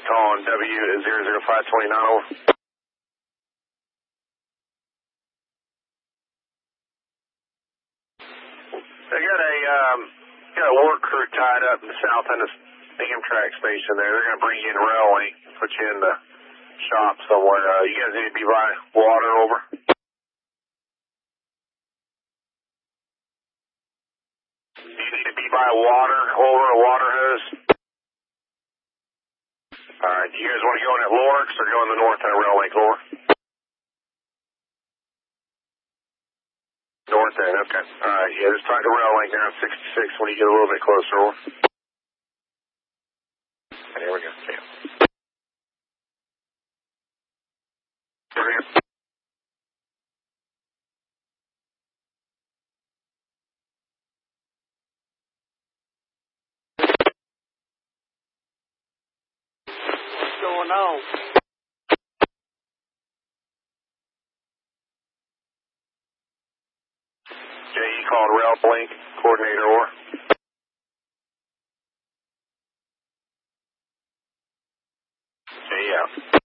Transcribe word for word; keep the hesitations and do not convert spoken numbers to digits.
calling W zero zero five two nine, over. They got a, um, got a work crew tied up in the south end of the Amtrak station there. They're going to bring you in rail link, put you in the shop somewhere. Uh, you guys need to be by water, over. You need to be by water, over, a water hose. Alright, do you guys want to go in at Lorix or go in the north end of rail link, over? North end, okay. Alright, yeah, just talk to rail link now, sixty-six when you get a little bit closer, over. There we go, yeah. Over here. What's going on? Jay, you called rail link, coordinator, over. Jay, yeah.